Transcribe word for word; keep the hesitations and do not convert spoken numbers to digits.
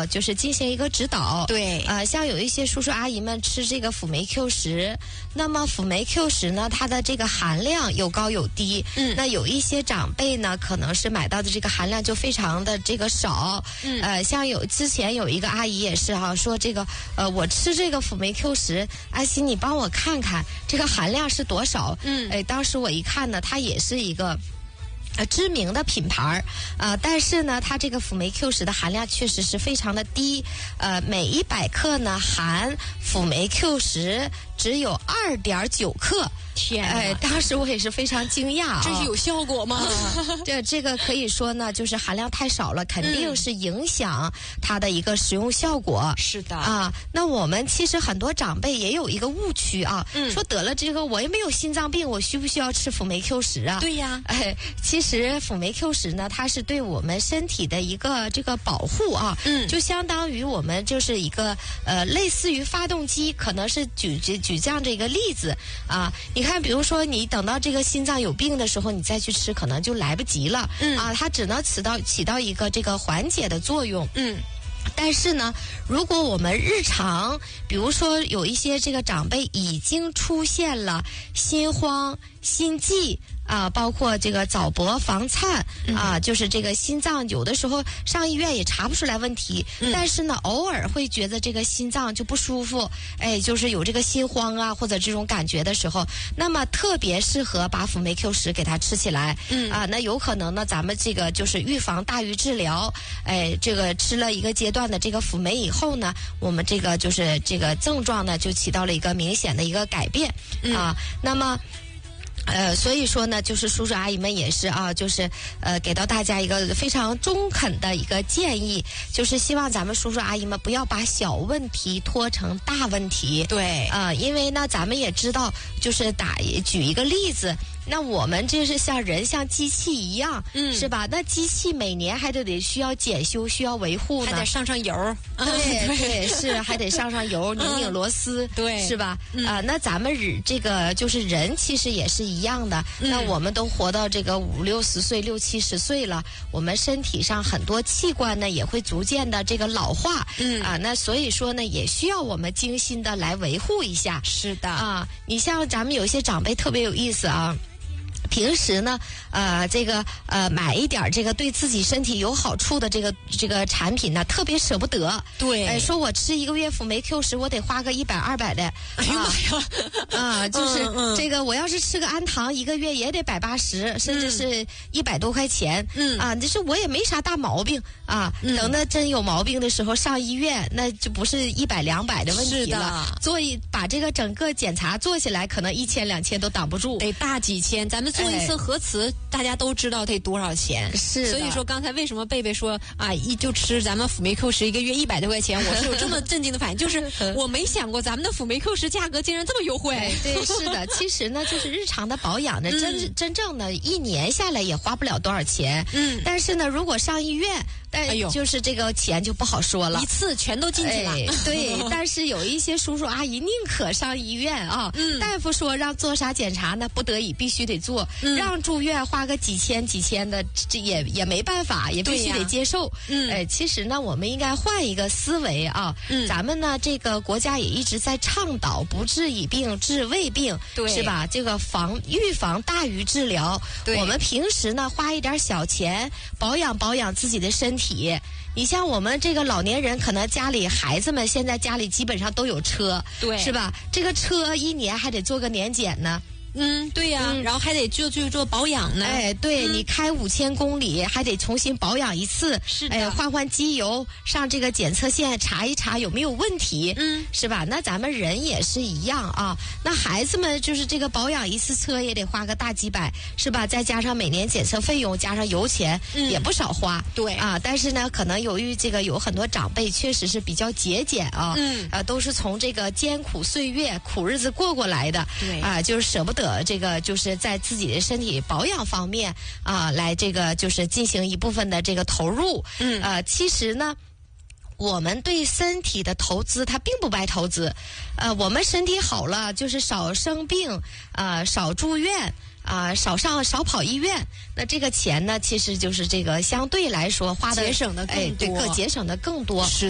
啊，就是进行一个指导。 对， 呃，像有一些叔叔阿姨们吃这个辅酶 Q 十，那么辅酶 Q 十呢，它的这个含量有高有低。 嗯， 那有一些长辈呢，可能是买到的这个含量就非常的这个少。 嗯， 呃，像有之前有一个阿姨也是哈、啊，说这个呃，我吃这个辅酶 Q 十，阿西你帮我看看这个含量是多少？ 嗯， 哎，当时我一看呢，它也是一个。呃，知名的品牌儿，呃，但是呢，它这个辅酶 Q 十的含量确实是非常的低，呃，每一百克呢含辅酶 Q 十只有二点九克。 天， 哎，当时我也是非常惊讶啊！ 这是有效果吗？ 啊、这这个可以说呢，就是含量太少了，肯定是影响它的一个食用效果。 是的啊，那我们其实很多长辈也有一个误区啊，嗯、说得了这个我也没有心脏病，我需不需要吃辅酶 Q 十啊？ 对呀， 哎，其实辅酶 Q 十呢，它是对我们身体的一个这个保护啊，嗯，就相当于我们就是一个呃，类似于发动机，可能是举举举这样的一个例子啊。你看，比如说你等到这个心脏有病的时候，你再去吃，可能就来不及了。嗯啊，它只能起到起到一个这个缓解的作用。嗯。但是呢，如果我们日常，比如说有一些这个长辈已经出现了心慌、心悸啊，包括这个早搏、房颤啊，就是这个心脏有的时候上医院也查不出来问题，嗯、但是呢，偶尔会觉得这个心脏就不舒服，哎，就是有这个心慌啊或者这种感觉的时候，那么特别适合把辅酶 Q 十给它吃起来。嗯啊，那有可能呢，咱们这个就是预防大于治疗，哎，这个吃了一个阶段的这个辅酶以后呢，我们这个就是这个症状呢就起到了一个明显的一个改变。嗯、啊，那么。呃，所以说呢，就是叔叔阿姨们也是啊，就是呃，给到大家一个非常中肯的一个建议，就是希望咱们叔叔阿姨们不要把小问题拖成大问题。 对， 啊、呃，因为呢，咱们也知道，就是打举一个例子。那我们这是像人像机器一样，嗯，是吧？那机器每年还得得需要检修，需要维护呢， 还得上上油， 对对是，还得上上油，拧拧螺丝， 对， 是吧？啊、嗯呃，那咱们人这个就是人，其实也是一样的。嗯、那我们都活到这个五六十岁、六七十岁了，我们身体上很多器官呢也会逐渐的这个老化，嗯啊，那所以说呢，也需要我们精心的来维护一下。 是的啊，你像咱们有些长辈特别有意思啊。平时呢，呃，这个呃，买一点这个对自己身体有好处的这个这个产品呢，特别舍不得。 对， 哎、呃，说我吃一个月辅酶 Q 十，我得花个一百二百的。 哎呀妈呀！ 啊，就是这个，我要是吃个安糖，一个月也得百八十，甚至是一百多块钱。嗯啊，就是我也没啥大毛病啊。嗯、等到真有毛病的时候上医院，那就不是一百两百的问题了。做一把这个整个检查做起来，可能一千两千都挡不住， 得大几千。咱们。做一次核磁，哎、大家都知道得多少钱， 是。 所以说刚才为什么贝贝说啊，一就吃咱们辅酶 Q 十一个月一百多块钱，我是有这么震惊的反应，就是我没想过咱们的辅酶 Q 十价格竟然这么优惠。 哎、对，是的，其实呢，就是日常的保养呢，真、嗯、真正的一年下来也花不了多少钱。嗯。但是呢，如果上医院，但就是这个钱就不好说了， 一次全都进去了。 哎、对，但是有一些叔叔阿姨宁可上医院啊，嗯、大夫说让做啥检查呢，不得已必须得做。嗯、让住院花个几千几千的，这也也没办法，也必须得接受。嗯，哎，其实呢，我们应该换一个思维啊。嗯，咱们呢，这个国家也一直在倡导不治已病，治未病， 对， 是吧？这个防预防大于治疗。对，我们平时呢，花一点小钱保养保养自己的身体。你像我们这个老年人，可能家里孩子们现在家里基本上都有车， 对， 是吧？这个车一年还得做个年检呢。 嗯，对呀、啊嗯，然后还得就去做保养呢。 哎，对、嗯、你开五千公里还得重新保养一次， 是的， 哎，换换机油，上这个检测线查一查有没有问题，嗯，是吧？那咱们人也是一样啊。那孩子们就是这个保养一次车也得花个大几百，是吧？再加上每年检测费用，加上油钱，嗯、也不少花。 对啊，但是呢，可能由于这个有很多长辈确实是比较节俭啊，嗯，啊，都是从这个艰苦岁月、苦日子过过来的， 对啊，就是舍不得。这个就是在自己的身体保养方面啊，来这个就是进行一部分的这个投入。嗯，呃，其实呢，我们对身体的投资它并不白投资。呃，我们身体好了，就是少生病，啊、呃，少住院。啊、呃，少上少跑医院，那这个钱呢，其实就是这个相对来说花的节省的更多， 哎，对，更节省的更多。 是。